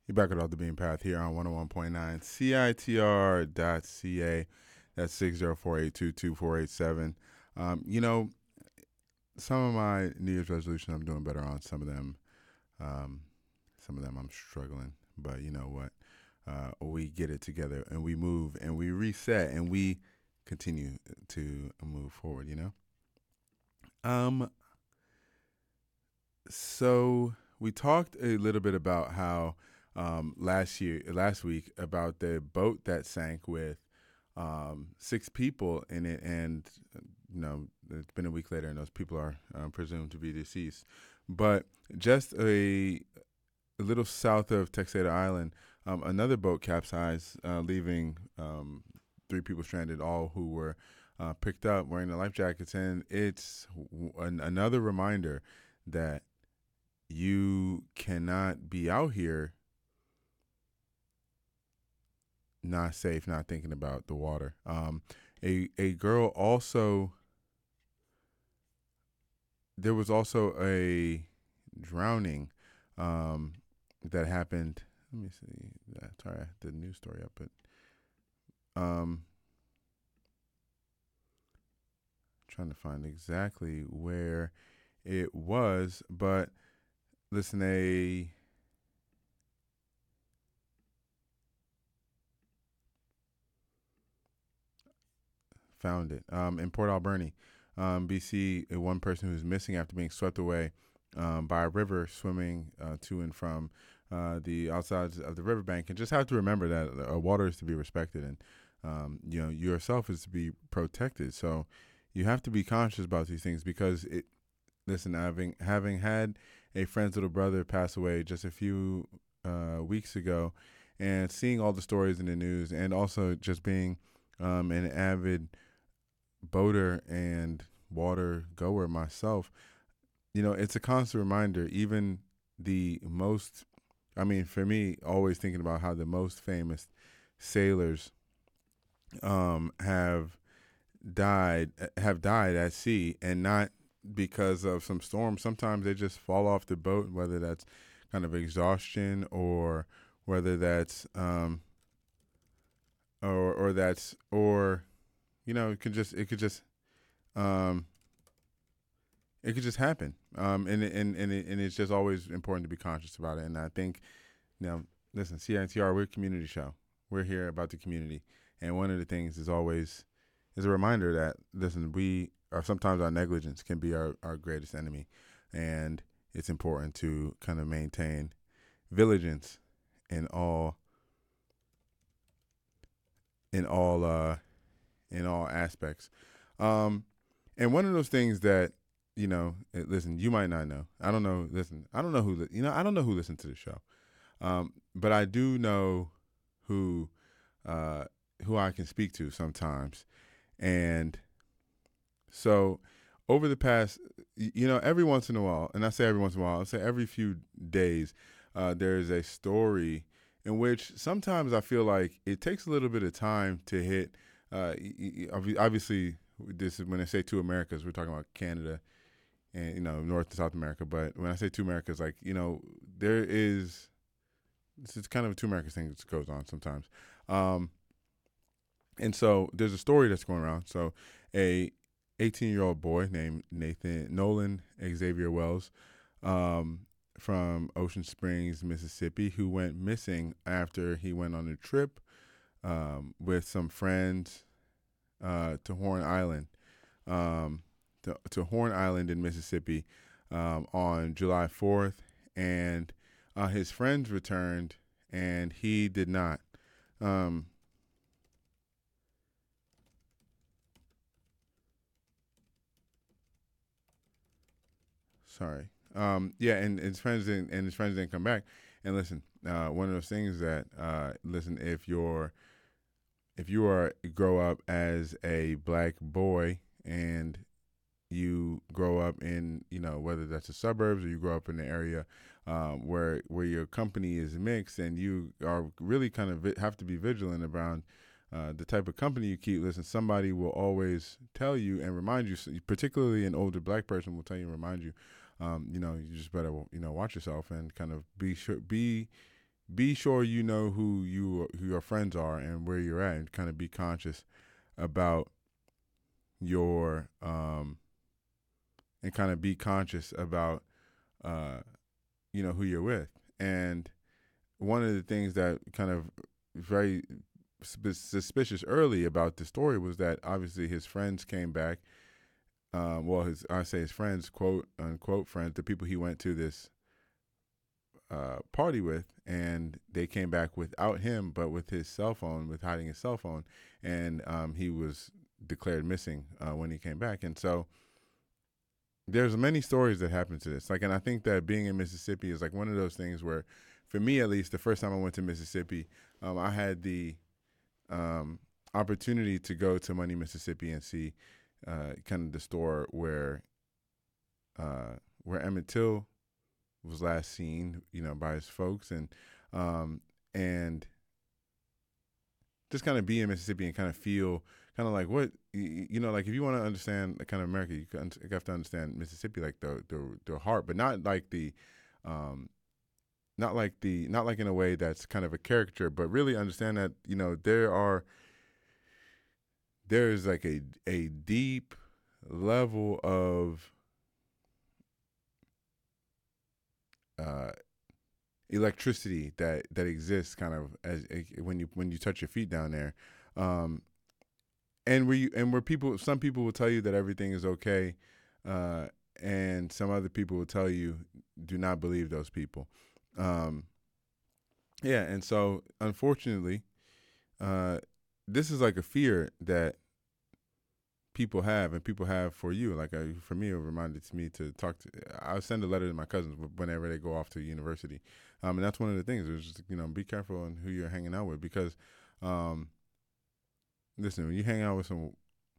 You're back with Off the Beam Path here on 101.9 CITR.ca. That's 604-822-487. You know, some of my New Year's resolutions I'm doing better on. Um, some of them I'm struggling. But you know what? We get it together and we move and we reset and we continue to move forward, you know? Um, So we talked a little bit about how last week, about the boat that sank with six people in it, and it's been a week later, and those people are presumed to be deceased. But just a little south of Texada Island, another boat capsized, leaving three people stranded, all who were picked up wearing the life jackets, and it's another reminder that you cannot be out here not safe, not thinking about the water. A girl also, there was also a drowning that happened. Let me see. Sorry, I had the news story up, but trying to find exactly where it was. But listen, a found it in Port Alberni, BC. One person who's missing after being swept away by a river swimming to and from the outsides of the riverbank, and just have to remember that water is to be respected, and yourself is to be protected. So you have to be conscious about these things because it. Listen, having had a friend's little brother pass away just a few weeks ago, and seeing all the stories in the news, and also just being an avid boater and water goer myself, it's a constant reminder. Even the most, I mean, for me, always thinking about how the most famous sailors have died at sea, and not because of some storm. Sometimes they just fall off the boat, whether that's kind of exhaustion or whether that's or that's or um it could just happen. And it's just always important to be conscious about it. And I think, listen, CNTR, we're a community show. We're here about the community, and one of the things is a reminder that, listen, we are sometimes our negligence can be our greatest enemy, and it's important to kind of maintain vigilance in all in all in all aspects. Um, and one of those things that, listen, you might not know. I don't know. Listen, I don't know I don't know who listened to the show, but I do know who uh, who I can speak to sometimes. And so over the past, every once in a while, and I say every once in a while, I say every few days, there's a story in which sometimes I feel like it takes a little bit of time to hit. Obviously, this is when I say two Americas, we're talking about Canada and North and South America. But when I say two Americas, like, there is, this is kind of a two Americas thing that goes on sometimes. Um, and so there's a story that's going around. So a 18-year-old boy named Nathan Nolan Xavier Wells, um, from Ocean Springs, Mississippi, who went missing after he went on a trip with some friends to Horn Island, um, to Horn Island in Mississippi, on July 4th, and his friends returned, and he did not. Um, Sorry. Yeah, and his friends didn't come back. And listen, one of those things that, listen, if you are grow up as a black boy and you grow up in, whether that's the suburbs or you grow up in the area where your company is mixed, and you are really kind of have to be vigilant around the type of company you keep. Listen, somebody will always tell you and remind you, particularly an older black person will tell you and remind you, you just better, watch yourself and kind of be sure, be be sure you know who your friends are and where you're at, and kind of be conscious about your and kind of be conscious about uh, who you're with. And one of the things that kind of very suspicious early about the story was that obviously his friends came back. His friends, quote unquote friends, the people he went to this party with, and they came back without him, but with his cell phone, with hiding his cell phone, and he was declared missing when he came back. And so there's many stories that happen to this. Like, and I think that being in Mississippi is like one of those things where, for me at least, the first time I went to Mississippi, I had the opportunity to go to Money, Mississippi, and see kind of the store where Emmett Till was last seen, by his folks, and just kind of be in Mississippi and kind of feel kind of like what like if you want to understand kind of America, you have to understand Mississippi, like the heart, but not like not like in a way that's kind of a caricature, but really understand that there's like a deep level of electricity that exists kind of as when you touch your feet down there, and some people will tell you that everything is okay, and some other people will tell you do not believe those people. And so unfortunately, this is like a fear that people have, and people have for you. Like for me, it reminded me to talk to. I send a letter to my cousins whenever they go off to university, and that's one of the things. Is just, be careful on who you're hanging out with, because, listen, when you hang out with some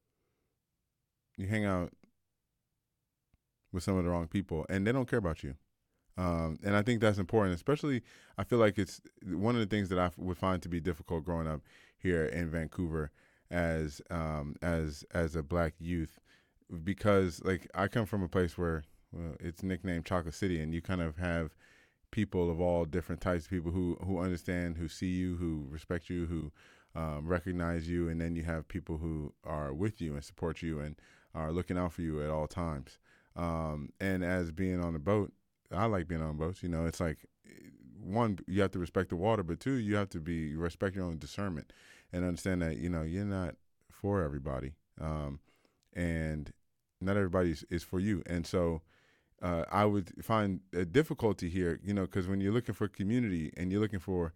of the wrong people, and they don't care about you. And I think that's important, especially I feel like it's one of the things that I would find to be difficult growing up here in Vancouver as a black youth, because like I come from a place where it's nicknamed Chocolate City, and you kind of have people of all different types of people who understand, who see you, who respect you, who recognize you, and then you have people who are with you and support you and are looking out for you at all times. And as being on a boat, I like being on boats. It's like, one, you have to respect the water, but two, you have to respect your own discernment and understand that you're not for everybody, and not everybody is for you. And so I would find a difficulty here, because when you're looking for community and you're looking for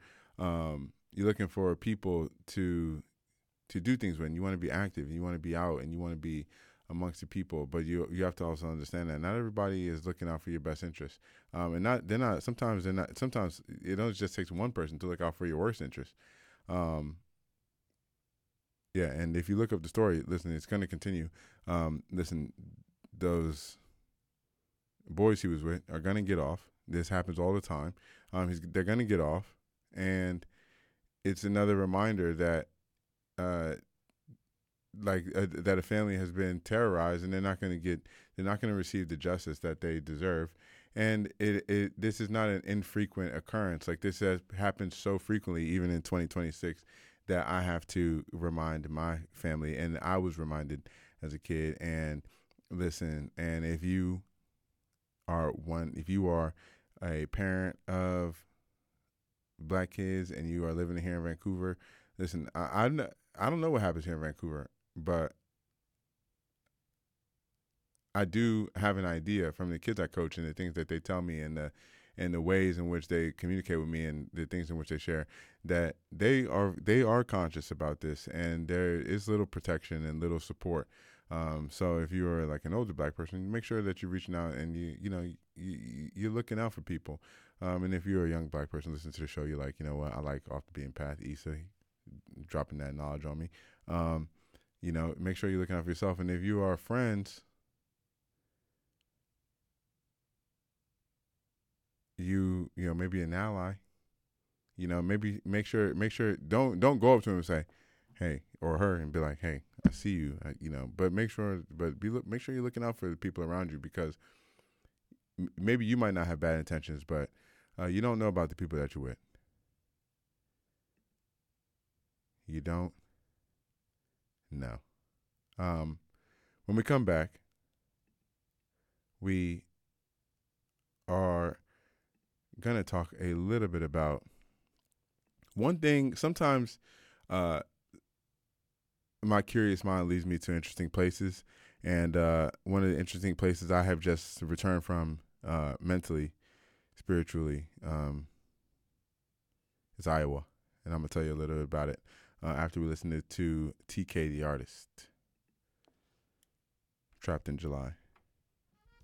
people to do things with, and you want to be active, and you want to be out, and you want to be amongst the people, but you have to also understand that not everybody is looking out for your best interest, and sometimes it only just takes one person to look out for your worst interest. And if you look up the story, listen, it's going to continue. Listen, those boys he was with are going to get off. This happens all the time. They're going to get off, and it's another reminder that that a family has been terrorized, and they're not going to receive the justice that they deserve. And this is not an infrequent occurrence. Like, this has happened so frequently, even in 2026, that I have to remind my family, and I was reminded as a kid. And listen, and if you are a parent of black kids and you are living here in Vancouver, listen, I don't know what happens here in Vancouver, but I do have an idea from the kids I coach and the things that they tell me, and the ways in which they communicate with me, and the things in which they share, that they are conscious about this, and there is little protection and little support. So if you are like an older black person, make sure that you're reaching out, and you're looking out for people. And if you're a young black person listening to the show, you're like, what, I like Off the Beaten Path, Issa, dropping that knowledge on me. Make sure you're looking out for yourself. And if you are friends, maybe an alik, maybe make sure don't go up to him and say, hey, or her, and be like, hey, I see you, but make sure you're looking out for the people around you, because maybe you might not have bad intentions, but you don't know about the people that you're with. You don't? No. When we come back, we are going to talk a little bit about one thing. Sometimes my curious mind leads me to interesting places. And one of the interesting places I have just returned from mentally, spiritually, is Iowa. And I'm going to tell you a little bit about it after we listen to TK the Artist, Trapped in July.